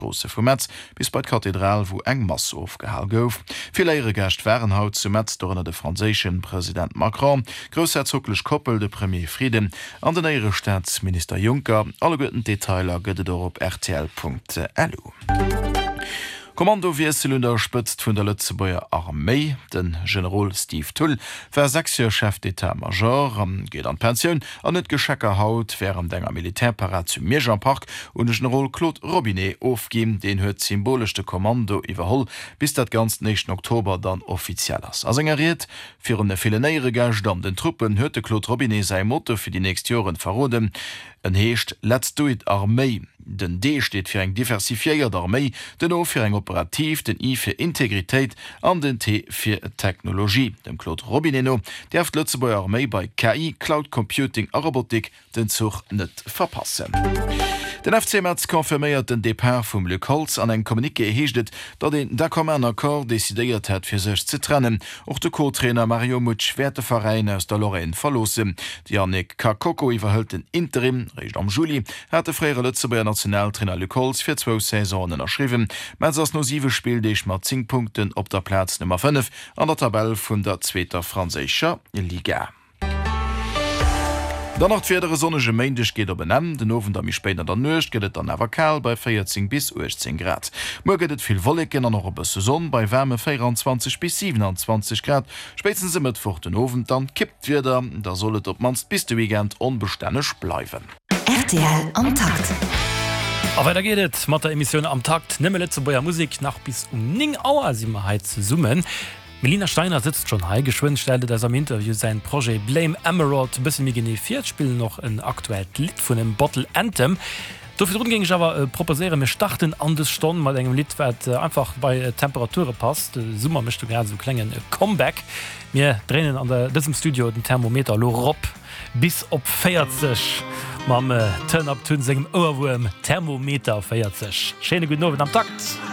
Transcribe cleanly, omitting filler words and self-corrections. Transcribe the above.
Grosse vu Metz bis bei Kathedral, wo eng Masse aufgehall gouf. Viele Ehrengäste waren haut zu Metz durch de französischen Präsident Macron, großherzoglich Koppel de Premier Frieden, an den Ehre Staatsminister Juncker. Alle guten Detailer gëtt op rtl.lu. Kommandowiesel unterspëtzt vun der Lützebauer Armee, den General Steve Tull, war 6 Chef d'État-Major, geht an Pensionioun an net Geschecker haut wären denger Militärparat zum Meerjampark und de General Claude Robinet aufgeben, den huet symbolischchte Kommando iwwerholl, bis dat ganz 9. Oktober dann offiziell ass. As engeriert, fir de Filenéiere Gage an den Truppen huete Claude Robinet sei Motto fir die nächst Joren verroden, en heescht Let's do it Armee. Den D steht fir eng diversifiiert Armee, den O fir eng operativ, den I fir Integritéit an den T fir Technologie. Dem Claude Robinetno derft Lützebauer Armee bei KI, Cloud Computing a Robotik den Zug net verpassen. Den FC Metz konfirméiert den Depart vum Luc Holz an eng Kommunike heeschtet, dat den D'accord desideiert het fir sech ze trennen. Och de Co-Trainer Mario Mutsch Werteverein aus der Lorraine verlose. Die Yannick Kakoko iwwerhëlt den Interim, recht am Juli, hat de fréiere Lützebauer Nationaltrainer Luc Holz fir 2 Saisonen erschriven. Metz ass no 7 Spiel deich mat 10 Punkten op der Platz Nummer 5 an der Tabelle vun der 2. Franzécher Liga. Dann noch vierdere sonnege Meindech geht benennen, den Ofen der mi später der nøcht gëtt an awer kal bei 14 bis 18 Grad. Mo gëtt viel Wollleken an noch op Saison bei Wärme 24 bis 27 Grad. Spätestens mit vor den Ofen dann kippt wieder, da sollet op manst bis de Weekend onbestännech bleiwen. RTL am Takt. Aber weiter geht es mit der Emission am Takt. Nimm letzte Boyer Musik nach bis 9 Uhr sind wir heute zu summen. Melina Steiner sitzt schon hier, geschwind stellte das am Interview sein Projekt Blame Emerald ein bisschen mehr generiert, spielen noch ein aktuelles Lied von dem Bottle Anthem. Dafür ging ich aber proposieren, wir starten an das Stunde mit einem Lied, das einfach bei Temperaturen passt. Sommer möchte gerne so klingen Comeback. Wir drehen an diesem Studio den Thermometer Lorop bis auf 40. Mam Turn-up tun segem Ohrwurm Thermometer 40. Schöne guten Abend am Takt.